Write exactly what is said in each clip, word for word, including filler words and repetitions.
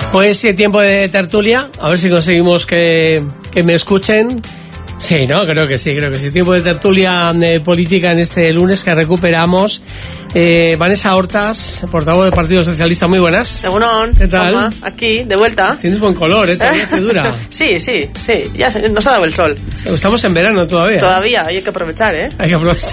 Pues sí, tiempo de tertulia, a ver si conseguimos que, que me escuchen. Sí, no, creo que sí, creo que sí. Tiempo de tertulia eh, política en este lunes que recuperamos. Eh, Vanessa Hortas, portavoz del Partido Socialista, muy buenas. Egunon, ¿qué tal? Toma, aquí, de vuelta. Tienes buen color, ¿eh? Todavía te dura. Sí, sí, sí, ya se, nos ha dado el sol. Estamos en verano todavía. Todavía, hay que aprovechar, ¿eh? Hay que aprovechar.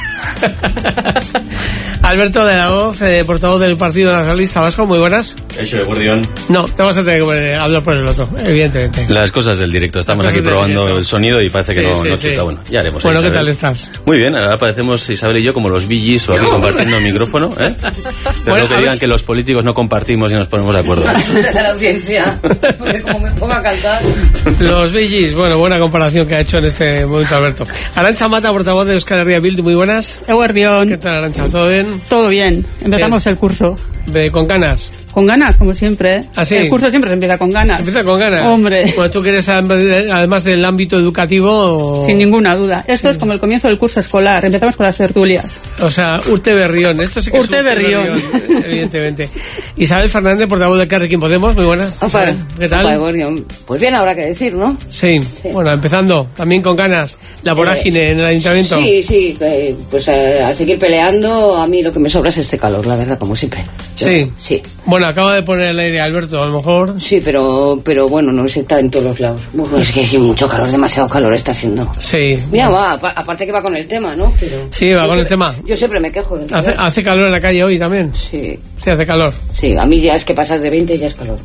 Alberto de la Hoz, eh, portavoz del Partido Nacionalista Vasco, muy buenas. Hecho de Gordión. No, te vas a tener que poner, hablar por el otro, evidentemente. Las cosas del directo, estamos aquí probando el sonido y parece que sí, no, sí, no sí. Está bueno. Ya haremos. Bueno, ahí, ¿qué tal estás? Muy bien, ahora parecemos Isabel y yo como los Bee Gees o aquí compartiendo micrófono, ¿eh? Pero bueno, no que digan ver... que los políticos no compartimos y nos ponemos de acuerdo. Gracias a la audiencia, porque como me pongo a cantar. Los Bee Gees, bueno, buena comparación que ha hecho en este momento Alberto. Arantxa Mata, portavoz de Euskal Herria Bildu, muy buenas. Eguerdión. ¿Qué tal, Arantxa? ¿Todo bien? Todo bien, empezamos bien. El curso. ¿De, con ganas? Con ganas, como siempre. ¿Ah, sí? El curso siempre se empieza con ganas. Se empieza con ganas. Hombre. Bueno, tú quieres, además del ámbito educativo... O... Sin ninguna duda. Esto sí. Es como el comienzo del curso escolar. Empezamos con las tertulias. O sea, Urte Berrión. Esto sí que Urte es Urte Berrión. Berrión, evidentemente. Isabel Fernández, portavoz de Carrequín Podemos, muy buena. Opa, ¿qué tal? Opa, pues bien, habrá que decir, ¿no? Sí. sí. Bueno, empezando, también con ganas, la vorágine eh, en el ayuntamiento. Sí, sí, eh, pues a, a seguir peleando. A mí lo que me sobra es este calor, la verdad, como siempre. Yo, sí. Sí. Bueno, acaba de poner el aire Alberto, a lo mejor. Sí, pero pero bueno, no se está en todos los lados. Bueno, es que hay mucho calor, demasiado calor está haciendo. Sí. Mira, va, aparte que va con el tema, ¿no? Pero sí, va con siempre, el tema. Yo siempre me quejo del hace, hace calor en la calle hoy también. Sí. Sí, hace calor. Sí, a mí ya es que pasas de veinte y ya es calor.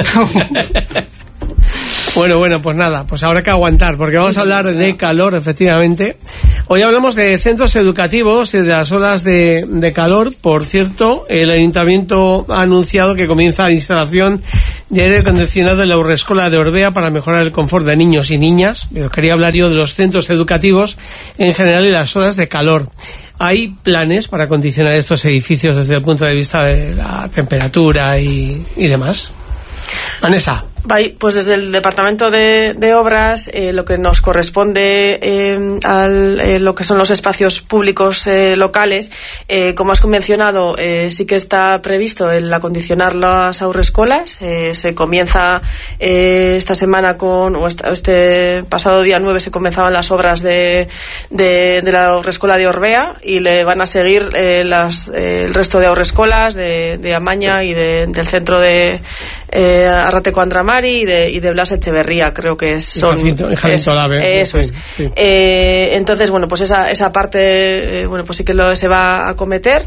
Bueno, bueno, pues nada, pues habrá que aguantar, porque vamos a hablar de calor, efectivamente. Hoy hablamos de centros educativos y de las olas de, de calor. Por cierto, el Ayuntamiento ha anunciado que comienza la instalación de aire acondicionado en la Haurreskolak de Orbea para mejorar el confort de niños y niñas. Pero quería hablar yo de los centros educativos en general y las olas de calor. ¿Hay planes para acondicionar estos edificios desde el punto de vista de la temperatura y, y demás? Vanessa. Pues desde el Departamento de, de Obras, eh, lo que nos corresponde eh, al eh, lo que son los espacios públicos eh, locales, eh, como has mencionado, eh, sí que está previsto el acondicionar las haurreskolak. Eh, se comienza eh, esta semana con, o este pasado día nueve se comenzaban las obras de, de, de la haurreskolak de Orbea y le van a seguir eh, las, eh, el resto de haurreskolak de, de Amaña y de, del centro de eh, Arrateko Andramari y de, y de Blas Echeverría, creo que son Jacinto, Jacinto Lave, eso es. Sí. Eh, entonces, bueno, pues esa esa parte, eh, bueno, pues sí que lo se va a acometer.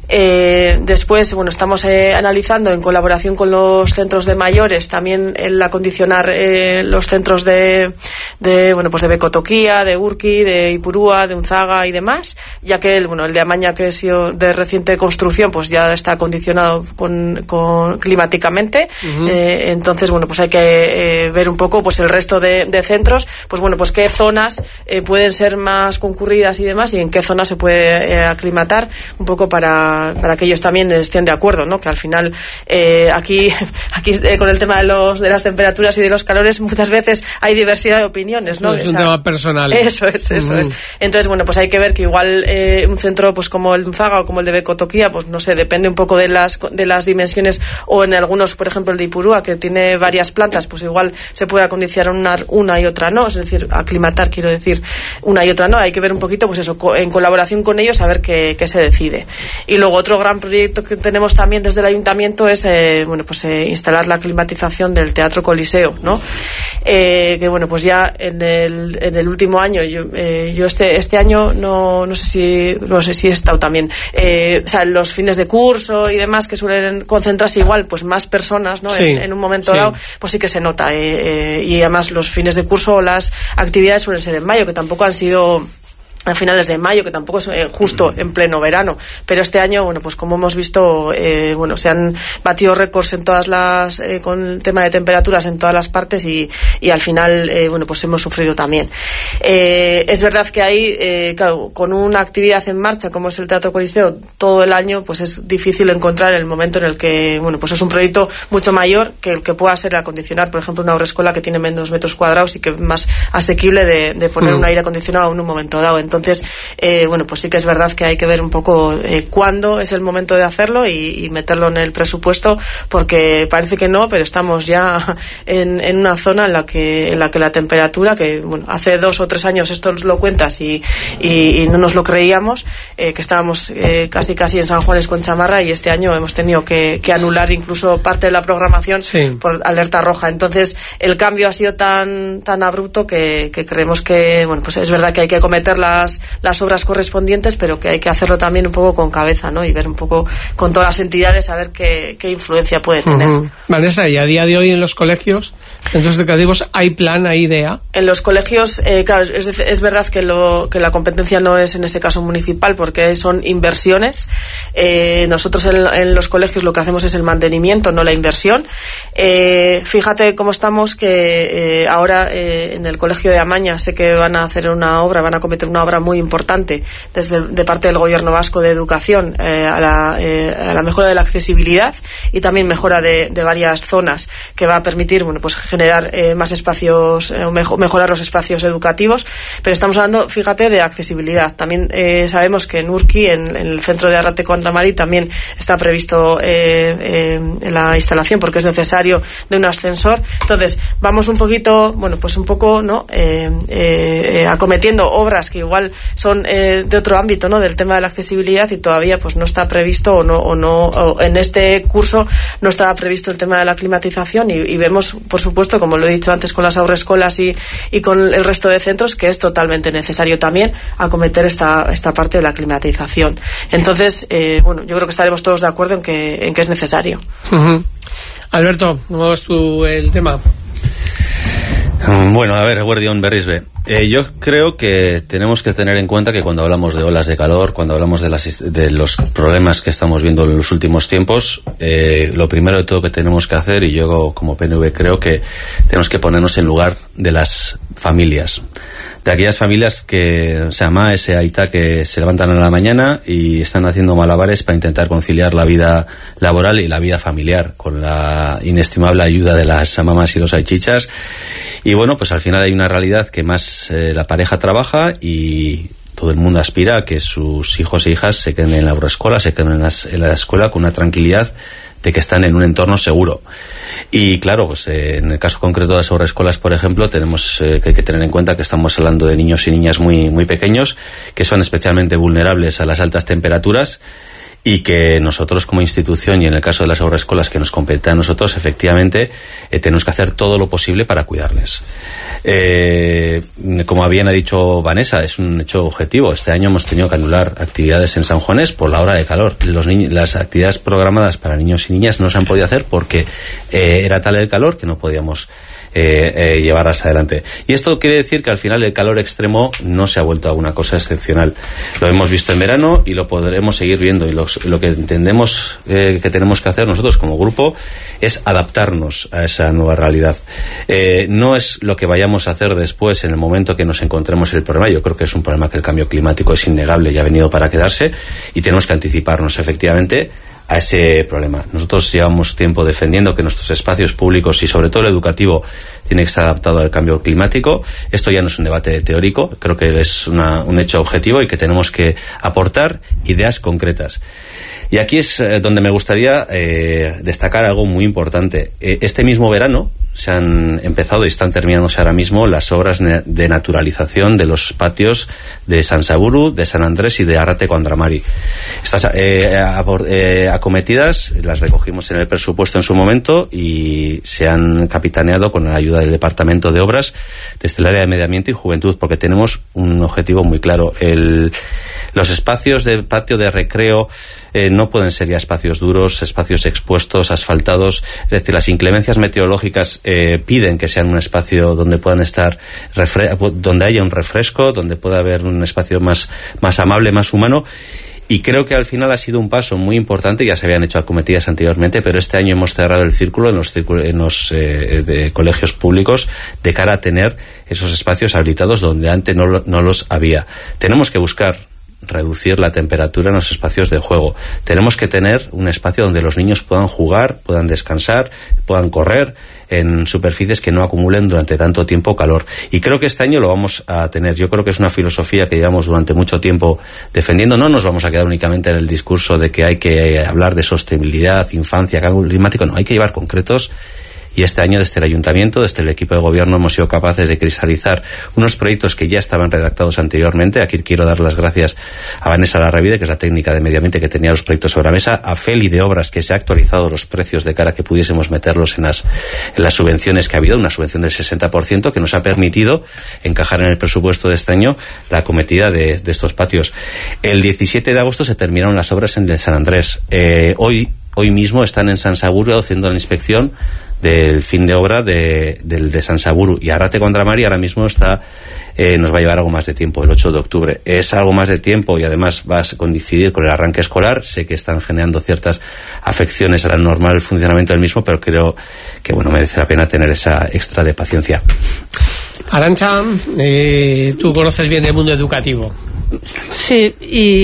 Eh, después, bueno, estamos eh, analizando en colaboración con los centros de mayores también el acondicionar eh, los centros de, de, bueno, pues de Becotoquía, de Urki, de Ipurúa, de Unzaga y demás, ya que el, bueno, el de Amaña, que ha sido de reciente construcción, pues ya está acondicionado con, con climáticamente. Uh-huh. Eh, entonces, bueno, pues hay que eh, ver un poco pues el resto de, de centros, pues bueno, pues qué zonas eh, pueden ser más concurridas y demás, y en qué zonas se puede eh, aclimatar un poco para, para que ellos también estén de acuerdo, ¿no? Que al final eh, aquí aquí eh, con el tema de los de las temperaturas y de los calores muchas veces hay diversidad de opiniones, ¿no? Es Esa, un tema personal. Eso es, eso uh-huh. es. Entonces, bueno, pues hay que ver que igual eh, un centro pues como el de Unzaga o como el de Becotoquía, pues no sé, depende un poco de las de las dimensiones, o en algunos, por ejemplo, el de Ipurúa, que tiene varias plantas, pues igual se puede acondicionar una, una y otra no, es decir, aclimatar, quiero decir, una y otra no. Hay que ver un poquito, pues eso, co- en colaboración con ellos, a ver qué, qué se decide. Y luego otro gran proyecto que tenemos también desde el ayuntamiento es, eh, bueno, pues eh, instalar la climatización del Teatro Coliseo, ¿no? Eh, que bueno, pues ya en el, en el último año, yo, eh, yo este, este año no, no sé si, no sé si he estado también, eh, o sea, los fines de curso y demás que suelen concentrarse igual, pues más personas, ¿no? Sí, en, en un momento sí. dado, pues sí que se nota, eh, eh, y además los fines de curso o las actividades suelen ser en mayo, que tampoco han sido a finales de mayo, que tampoco es eh, justo en pleno verano, pero este año, bueno, pues como hemos visto, eh, bueno, se han batido récords en todas las, eh, con el tema de temperaturas en todas las partes, y, y al final, eh, bueno, pues hemos sufrido también. Eh, es verdad que ahí, eh, claro, con una actividad en marcha como es el Teatro Coliseo todo el año, pues es difícil encontrar el momento en el que, bueno, pues es un proyecto mucho mayor que el que pueda ser acondicionar, por ejemplo, una haurreskolak que tiene menos metros cuadrados y que es más asequible de, de poner mm. un aire acondicionado en un momento dado. Entonces, eh, bueno, pues sí que es verdad que hay que ver un poco eh, cuándo es el momento de hacerlo y, y meterlo en el presupuesto, porque parece que no, pero estamos ya en, en una zona en la que en la que la temperatura, que bueno, hace dos o tres años esto lo cuentas y, y, y no nos lo creíamos, eh, que estábamos eh, casi casi en San Juanes con chamarra, y este año hemos tenido que, que anular incluso parte de la programación sí. por alerta roja. Entonces el cambio ha sido tan tan abrupto que, que creemos que bueno, pues es verdad que hay que acometer las, las obras correspondientes, pero que hay que hacerlo también un poco con cabeza, ¿no? Y ver un poco con todas las entidades a ver qué, qué influencia puede tener. Uh-huh. Vanessa, y a día de hoy en los colegios, centros educativos, ¿hay plan, hay idea? En los colegios, eh, claro, es, es verdad que, lo, que la competencia no es en ese caso municipal, porque son inversiones. Eh, nosotros en, en los colegios lo que hacemos es el mantenimiento, no la inversión. Eh, fíjate cómo estamos, que eh, ahora eh, en el colegio de Amaña sé que van a hacer una obra, van a cometer una obra muy importante desde de parte del Gobierno vasco de educación eh, a, la, eh, a la mejora de la accesibilidad y también mejora de, de varias zonas, que va a permitir bueno pues generar eh, más espacios eh, o mejor, mejorar los espacios educativos. Pero estamos hablando, fíjate, de accesibilidad. También eh, sabemos que en Urki, en, en el centro de Arrate Andramari, también está previsto eh, eh, la instalación, porque es necesario, de un ascensor. Entonces vamos un poquito, bueno pues un poco no eh, eh, acometiendo obras que igual son eh, de otro ámbito, no del tema de la accesibilidad, y todavía pues no está previsto o no o no o en este curso no estaba previsto el tema de la climatización, y, y vemos, por supuesto, como lo he dicho antes con las agroescolas y, y con el resto de centros, que es totalmente necesario también acometer esta esta parte de la climatización. Entonces eh, bueno, yo creo que estaremos todos de acuerdo en que en que es necesario. Uh-huh. Alberto, ¿cómo ves tú el tema? Bueno, a ver, Guardión Berrisbe. Eh, yo creo que tenemos que tener en cuenta que cuando hablamos de olas de calor, cuando hablamos de, las, de los problemas que estamos viendo en los últimos tiempos, eh, lo primero de todo que tenemos que hacer, y yo como P N V creo que tenemos que ponernos en lugar de las familias. De aquellas familias que se ama ese aita que se levantan a la mañana y están haciendo malabares para intentar conciliar la vida laboral y la vida familiar, con la inestimable ayuda de las mamás y los aichichas. Y bueno, pues al final hay una realidad que más eh, la pareja trabaja, y todo el mundo aspira a que sus hijos e hijas se queden en la agroescuela, se queden en, las, en la escuela con una tranquilidad de que están en un entorno seguro. Y claro, pues eh, en el caso concreto de las agroescuelas, por ejemplo, tenemos eh, que, hay que tener en cuenta que estamos hablando de niños y niñas muy, muy pequeños, que son especialmente vulnerables a las altas temperaturas, y que nosotros como institución, y en el caso de las agroescuelas que nos compete a nosotros, efectivamente eh, tenemos que hacer todo lo posible para cuidarles. Eh, como bien ha dicho Vanessa, es un hecho objetivo. Este año hemos tenido que anular actividades en San Juanes por la hora de calor. Los niños, las actividades programadas para niños y niñas no se han podido hacer porque eh, era tal el calor que no podíamos Eh, eh, llevarlas adelante. Y esto quiere decir que al final el calor extremo no se ha vuelto a una cosa excepcional. Lo hemos visto en verano y lo podremos seguir viendo, y los, lo que entendemos eh, que tenemos que hacer nosotros como grupo es adaptarnos a esa nueva realidad. Eh, no es lo que vayamos a hacer después en el momento que nos encontremos el problema. Yo creo que es un problema que el cambio climático es innegable y ha venido para quedarse, y tenemos que anticiparnos efectivamente a ese problema. Nosotros llevamos tiempo defendiendo que nuestros espacios públicos, y sobre todo el educativo, tiene que estar adaptado al cambio climático. Esto ya no es un debate teórico, creo que es una, un hecho objetivo, y que tenemos que aportar ideas concretas. Y aquí es eh, donde me gustaría eh, destacar algo muy importante. Eh, este mismo verano se han empezado y están terminándose ahora mismo las obras de naturalización de los patios de San Saburu, de San Andrés y de Arrate Andramari. Estas eh, eh, acometidas las recogimos en el presupuesto en su momento, y se han capitaneado con la ayuda del Departamento de Obras desde el área de Medio Ambiente y Juventud, porque tenemos un objetivo muy claro. El, los espacios de patio de recreo eh, no pueden ser ya espacios duros, espacios expuestos, asfaltados. Es decir, las inclemencias meteorológicas eh, piden que sean un espacio donde puedan estar, refre- donde haya un refresco, donde pueda haber un espacio más, más amable, más humano. Y creo que al final ha sido un paso muy importante. Ya se habían hecho acometidas anteriormente, pero este año hemos cerrado el círculo en los, círculos, en los eh, de colegios públicos, de cara a tener esos espacios habilitados donde antes no, no los había. Tenemos que buscar reducir la temperatura en los espacios de juego. Tenemos que tener un espacio donde los niños puedan jugar, puedan descansar, puedan correr en superficies que no acumulen durante tanto tiempo calor. Y creo que este año lo vamos a tener. Yo creo que es una filosofía que llevamos durante mucho tiempo defendiendo. No nos vamos a quedar únicamente en el discurso de que hay que hablar de sostenibilidad, infancia, cambio climático. No, hay que llevar concretos. Y este año desde el Ayuntamiento, desde el equipo de gobierno, hemos sido capaces de cristalizar unos proyectos que ya estaban redactados anteriormente. Aquí quiero dar las gracias a Vanessa Larravide, que es la técnica de medio ambiente que tenía los proyectos sobre la mesa, a Feli de Obras, que se ha actualizado los precios de cara a que pudiésemos meterlos en las, en las subvenciones que ha habido, una subvención del sesenta por ciento que nos ha permitido encajar en el presupuesto de este año la acometida de, de estos patios. El diecisiete de agosto se terminaron las obras en el San Andrés. Eh, hoy, hoy mismo están en San Saburo haciendo la inspección del fin de obra de, del de San Saburo, y Arrate contra Mari ahora mismo está eh, nos va a llevar algo más de tiempo, el ocho de octubre. Es algo más de tiempo y además va a coincidir con el arranque escolar. Sé que están generando ciertas afecciones al normal funcionamiento del mismo, pero creo que bueno, merece la pena tener esa extra de paciencia. Arantxa, eh, tú conoces bien el mundo educativo. Sí,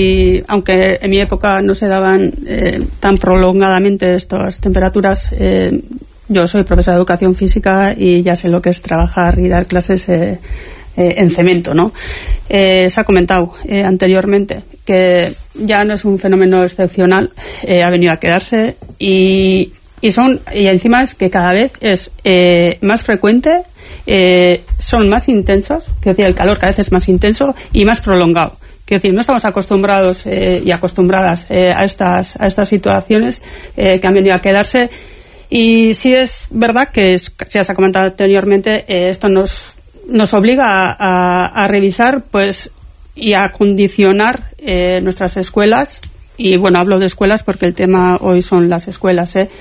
y aunque en mi época no se daban eh, tan prolongadamente estas temperaturas, eh, yo soy profesora de educación física y ya sé lo que es trabajar y dar clases eh, eh, en cemento, ¿no? Eh, se ha comentado eh, anteriormente que ya no es un fenómeno excepcional, eh, ha venido a quedarse y, y son y encima es que cada vez es eh, más frecuente, eh, son más intensos, quiero decir, el calor cada vez es más intenso y más prolongado. Quiero decir, no estamos acostumbrados eh, y acostumbradas eh, a estas a estas situaciones eh, que han venido a quedarse. Y sí es verdad que, es, ya se ha comentado anteriormente, eh, esto nos nos obliga a, a, a revisar pues y a condicionar eh, nuestras escuelas. Y bueno, hablo de escuelas porque el tema hoy son las escuelas, ¿eh?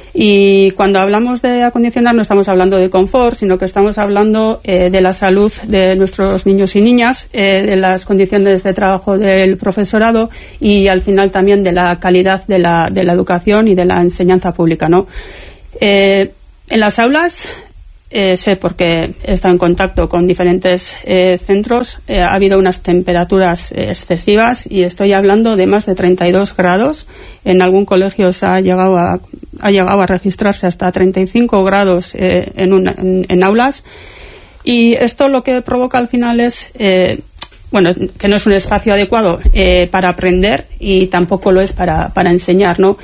Y cuando hablamos de acondicionar no estamos hablando de confort, sino que estamos hablando eh, de la salud de nuestros niños y niñas, eh, de las condiciones de trabajo del profesorado y al final también de la calidad de la, de la educación y de la enseñanza pública, ¿no? Eh, en las aulas, eh, sé porque he estado en contacto con diferentes eh, centros, eh, ha habido unas temperaturas eh, excesivas y estoy hablando de más de treinta y dos grados. En algún colegio se ha llegado a, ha llegado a registrarse hasta treinta y cinco grados eh, en, una, en, en aulas. Y esto lo que provoca al final es, eh, bueno, que no es un espacio adecuado eh, para aprender y tampoco lo es para, para enseñar, ¿no?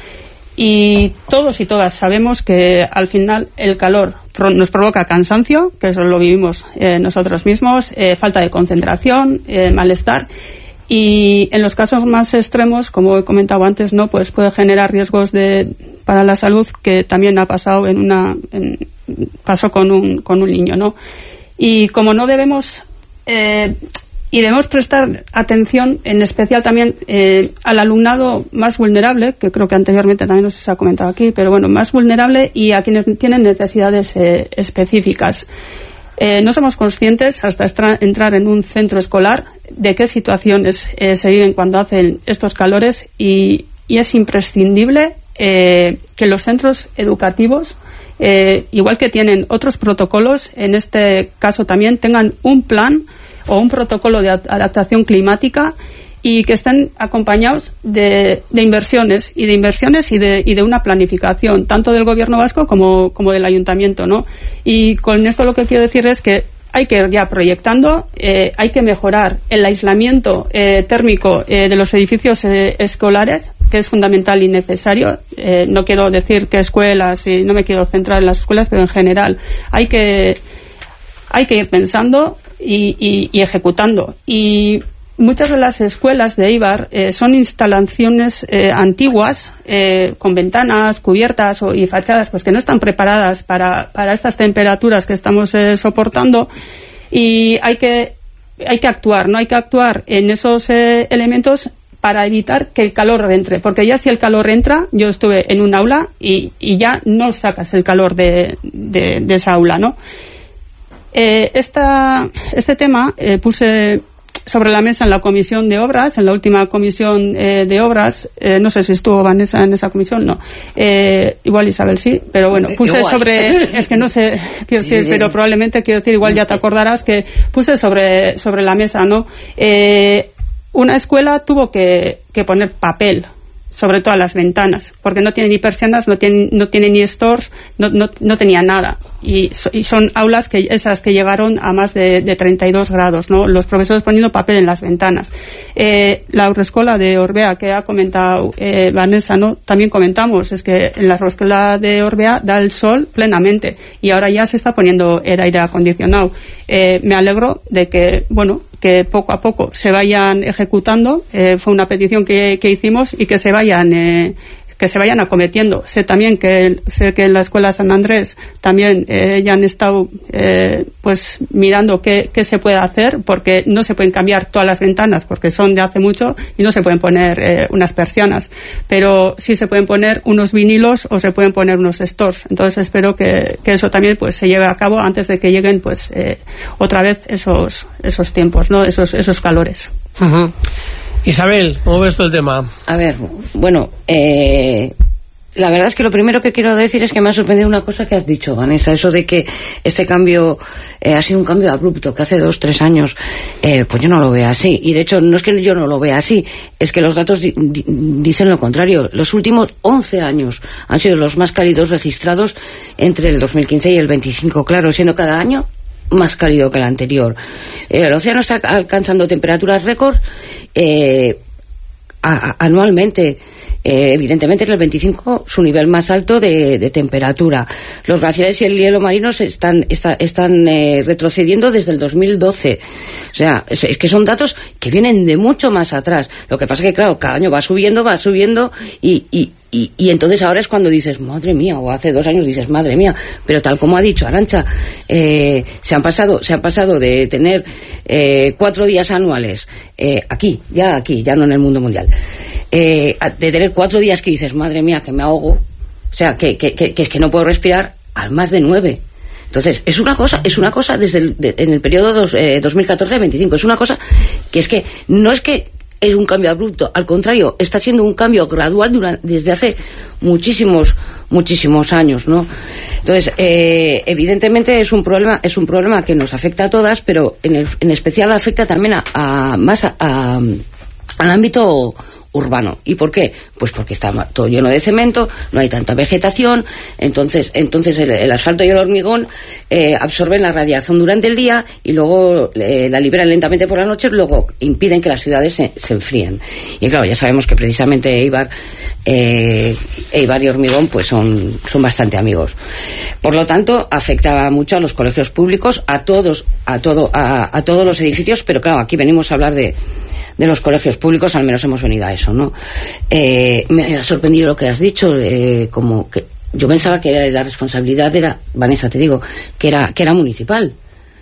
Y todos y todas sabemos que al final el calor nos provoca cansancio, que eso lo vivimos eh, nosotros mismos, eh, falta de concentración, eh, malestar, y en los casos más extremos, como he comentado antes, no, pues puede generar riesgos de para la salud, que también ha pasado en una en, pasó con un con un niño, ¿no? Y como no debemos eh, Y debemos prestar atención, en especial también eh, al alumnado más vulnerable, que creo que anteriormente también nos se ha comentado aquí, pero bueno, más vulnerable y a quienes tienen necesidades eh, específicas. Eh, no somos conscientes, hasta estra- entrar en un centro escolar, de qué situaciones eh, se viven cuando hacen estos calores y, y es imprescindible eh, que los centros educativos, eh, igual que tienen otros protocolos, en este caso también tengan un plan o un protocolo de adaptación climática y que estén acompañados de, de inversiones y de inversiones y de, y de una planificación tanto del gobierno vasco como, como del ayuntamiento, ¿no? Y con esto lo que quiero decir es que hay que ir ya proyectando, eh, hay que mejorar el aislamiento eh, térmico eh, de los edificios eh, escolares, que es fundamental y necesario. Eh, no quiero decir que escuelas, y no me quiero centrar en las escuelas, pero en general hay que hay que ir pensando y, y, y ejecutando. Y muchas de las escuelas de Eibar eh, son instalaciones eh, antiguas, eh, con ventanas cubiertas o, y fachadas pues que no están preparadas para, para estas temperaturas que estamos eh, soportando, y hay que hay que actuar, no hay que actuar en esos eh, elementos para evitar que el calor entre, porque ya si el calor entra, yo estuve en un aula y, y ya no sacas el calor de, de, de esa aula, ¿no? Eh, esta, este tema eh, puse sobre la mesa en la comisión de obras, en la última comisión eh, de obras, eh, no sé si estuvo Vanessa en esa comisión, no, eh, igual Isabel sí, pero bueno, puse igual. sobre, es que no sé, quiero decir, sí, sí. pero probablemente quiero decir, igual ya te acordarás que puse sobre, sobre la mesa, ¿no? Eh, una escuela tuvo que, que poner papel sobre todas las ventanas, porque no tiene ni persianas, no tiene, no tiene ni stores, no, no, no tenía nada. Y, so, y son aulas que esas que llegaron a más de, de treinta y dos grados, ¿no? Los profesores poniendo papel en las ventanas. Eh, la Aurrescola de Orbea, que ha comentado eh, Vanessa, ¿no? También comentamos, es que en la Aurrescola de Orbea da el sol plenamente y ahora ya se está poniendo el aire acondicionado. Eh, me alegro de que, bueno, que poco a poco se vayan ejecutando, eh, fue una petición que, que hicimos, y que se vayan eh, que se vayan acometiendo. Sé también que sé que en la Escuela San Andrés también eh, ya han estado eh, pues mirando qué, qué se puede hacer, porque no se pueden cambiar todas las ventanas porque son de hace mucho y no se pueden poner eh, unas persianas, pero sí se pueden poner unos vinilos o se pueden poner unos stores. Entonces espero que, que eso también pues se lleve a cabo antes de que lleguen pues eh, otra vez esos esos tiempos, ¿no? Esos esos calores. Uh-huh. Isabel, ¿cómo ves todo el tema? A ver, bueno, eh, la verdad es que lo primero que quiero decir es que me ha sorprendido una cosa que has dicho, Vanessa, eso de que este cambio eh, ha sido un cambio abrupto, que hace dos, tres años, eh, pues yo no lo veo así. Y de hecho, no es que yo no lo vea así, es que los datos di- di- dicen lo contrario. Los últimos once años han sido los más cálidos registrados entre el dos mil quince y el veinticinco, claro, siendo cada año más cálido que el anterior. Eh, el océano está alcanzando temperaturas récord eh, a, a, anualmente. Eh, evidentemente en el veinticinco su nivel más alto de, de temperatura. Los glaciares y el hielo marino se están está, están eh, retrocediendo desde el dos mil doce. O sea, es, es que son datos que vienen de mucho más atrás. Lo que pasa es que, claro, cada año va subiendo, va subiendo y, y, y, y entonces ahora es cuando dices, madre mía, o hace dos años dices, madre mía, pero tal como ha dicho Arantxa, eh, se han pasado se han pasado de tener eh, cuatro días anuales eh, aquí, ya aquí, ya no en el mundo mundial, eh, de tener cuatro días que dices, madre mía, que me ahogo, o sea, que, que, que, que es que no puedo respirar, al más de nueve. Entonces, es una cosa, es una cosa desde el, de, en el periodo dos, eh, dos mil catorce a veinticinco, es una cosa que es que no es que es un cambio abrupto, al contrario, está siendo un cambio gradual durante, desde hace muchísimos, muchísimos años, ¿no? Entonces, eh, evidentemente es un problema, es un problema que nos afecta a todas, pero en, el, en especial afecta también a, a más a, a, al ámbito urbano. ¿Y por qué? Pues porque está todo lleno de cemento, no hay tanta vegetación, entonces entonces el, el asfalto y el hormigón eh, absorben la radiación durante el día y luego eh, la liberan lentamente por la noche, luego impiden que las ciudades se, se enfríen. Y claro, ya sabemos que precisamente Eibar, eh, Eibar y Hormigón pues son, son bastante amigos. Por lo tanto, afecta mucho a los colegios públicos, a todos, a todo, a, a todos los edificios, pero claro, aquí venimos a hablar de de los colegios públicos, al menos hemos venido a eso, ¿no? Eh, me ha sorprendido lo que has dicho, eh, como que yo pensaba que la responsabilidad era, Vanessa, te digo, que era que era municipal.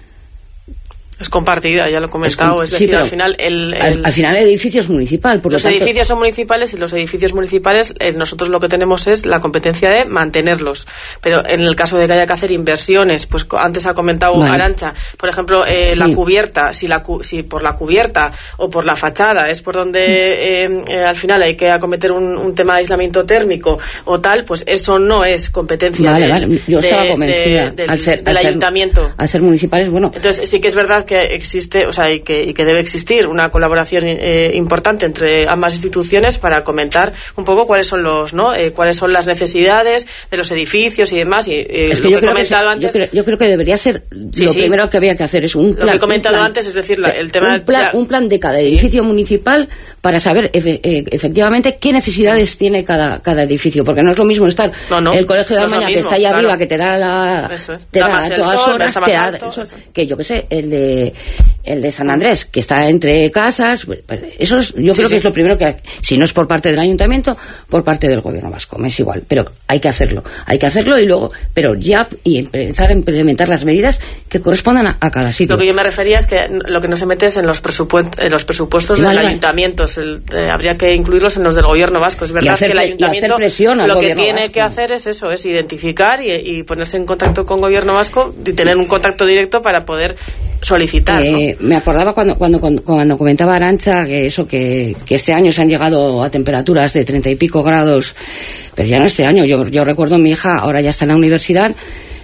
Es compartida, ya lo he comentado, es, es decir, sí, al final el, el al, al final el edificio es municipal, por los lo tanto, edificios son municipales y los edificios municipales eh, nosotros lo que tenemos es la competencia de mantenerlos, pero en el caso de que haya que hacer inversiones, pues antes ha comentado vale. Arantxa, por ejemplo, eh, sí. la cubierta, si la si por la cubierta o por la fachada es por donde eh, eh, al final hay que acometer un, un tema de aislamiento térmico o tal, pues eso no es competencia vale, de, vale. Yo de, estaba convencida de, de, al ser, del al ayuntamiento. Ser, al ser municipales, bueno. Entonces sí que es verdad que existe, o sea, y que, y que debe existir una colaboración eh, importante entre ambas instituciones para comentar un poco cuáles son los, ¿no? Eh, cuáles son las necesidades de los edificios y demás. Y eh, es que lo yo que he creo comentado que, antes. Yo creo, yo creo que debería ser sí, lo sí. primero que había que hacer es un plan. Lo que he comentado plan, antes, es decir, la, el tema un plan, ya, un plan de cada sí. edificio municipal para saber efe, eh, efectivamente qué necesidades tiene cada cada edificio, porque no es lo mismo estar no, no, el colegio de no Almaña mismo, que está ahí claro. arriba, que te da la es. te da, da todas sol, horas, te da alto, el sol, que yo qué sé, el de el de San Andrés, que está entre casas, pues eso es, yo sí, creo sí. que es lo primero que, si no es por parte del ayuntamiento, por parte del gobierno vasco, me es igual, pero hay que hacerlo, hay que hacerlo y luego, pero ya y empezar a implementar las medidas que correspondan a, a cada sitio. Lo que yo me refería es que lo que no se mete es en los presupuestos, en los presupuestos vale, del vale. ayuntamiento, el, eh, habría que incluirlos en los del gobierno vasco. Es verdad hacer, que el ayuntamiento lo que tiene vasco. que hacer es eso, es identificar y, y ponerse en contacto con gobierno vasco y tener un contacto directo para poder solicitar. Eh, ¿no? Me acordaba cuando cuando cuando comentaba Arantxa que eso que, que este año se han llegado a temperaturas de treinta y pico grados, pero ya no este año. Yo yo recuerdo mi hija ahora ya está en la universidad.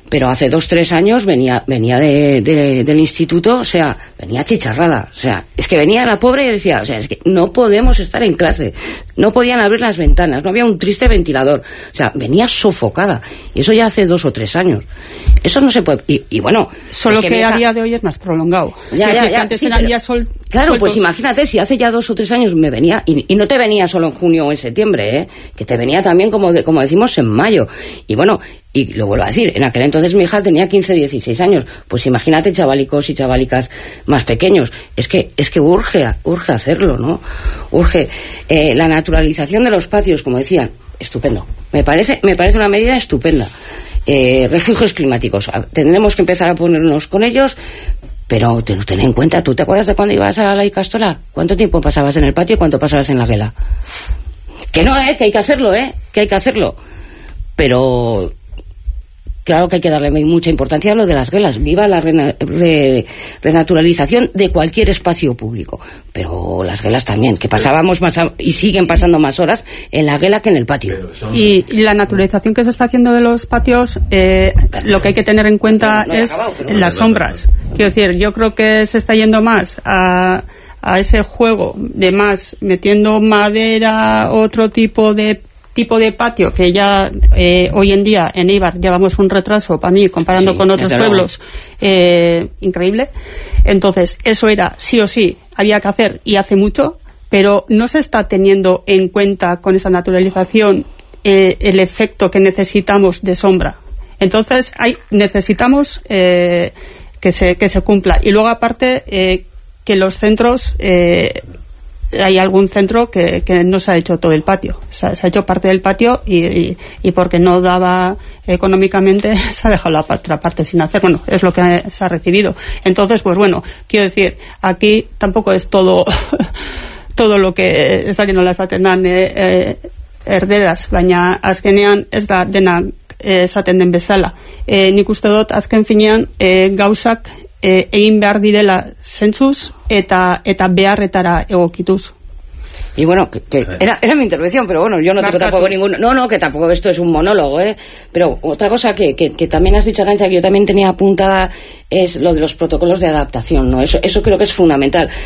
pero hace dos, tres años venía venía de, de, del instituto, o sea, venía chicharrada, o sea, es que venía la pobre y decía, o sea, es que no podemos estar en clase, no podían abrir las ventanas, no había un triste ventilador, o sea, venía sofocada, y eso ya hace dos o tres años, eso no se puede, y, y bueno... Solo es que, que hija, a día de hoy es más prolongado. Ya, o sea, ya, que ya, antes sí, eran pero, ya sol, claro, sueltos. pues imagínate, si hace ya dos o tres años me venía, y, y no te venía solo en junio o en septiembre, ¿eh? Que te venía también, como, de, como decimos, en mayo, y bueno, y lo vuelvo a decir, en aquel entonces mi hija tenía quince, dieciséis años, pues imagínate chavalicos y chavalicas más pequeños, es que, es que urge, urge hacerlo, ¿no? Urge, eh, la naturalización de los patios, como decían, estupendo, me parece, me parece una medida estupenda. Eh, refugios climáticos, tendremos que empezar a ponernos con ellos, pero ten, ten en cuenta, ¿tú te acuerdas de cuando ibas a la Icastola? ¿Cuánto tiempo pasabas en el patio y cuánto pasabas en la guela? Que no, eh, que hay que hacerlo, eh, que hay que hacerlo, pero claro que hay que darle mucha importancia a lo de las guelas. Viva la rena, re, renaturalización de cualquier espacio público, pero las guelas también, que pasábamos más a, y siguen pasando más horas en la guela que en el patio. Y, y la naturalización que se está haciendo de los patios, eh, lo que hay que tener en cuenta no, no es acabado, no, las sombras. Quiero decir, yo creo que se está yendo más a, a ese juego de más metiendo madera, otro tipo de tipo de patio, que ya eh, hoy en día en Eibar llevamos un retraso, para mí, comparando sí, con otros pueblos, eh, increíble. Entonces, eso era sí o sí, había que hacer, y hace mucho, pero no se está teniendo en cuenta con esa naturalización eh, el efecto que necesitamos de sombra. Entonces, hay, necesitamos eh, que se que se cumpla. Y luego, aparte, eh, que los centros... Eh, hay algún centro que, que no se ha hecho todo el patio, o sea, se ha hecho parte del patio y, y, y porque no daba económicamente se ha dejado la otra parte sin hacer. Bueno, es lo que se ha recibido. Entonces, pues bueno, quiero decir, aquí tampoco es todo todo lo que ez dakit nola esaten dan eh, eh, erderaz, baina azkenean ez da dena esaten den bezala. Eh, nik uste dut azken finean eh, gauzak Eh, egin behar direla zentzuz eta eta beharretara egokituz. Y bueno, que, que era, era mi intervención, pero bueno, yo no tengo tampoco ningún... No, no, que tampoco esto es un monólogo, ¿eh? Pero otra cosa que, que, que también has dicho, Arantxa, que yo también tenía apuntada, es lo de los protocolos de adaptación, ¿no? Eso, eso creo que es fundamental.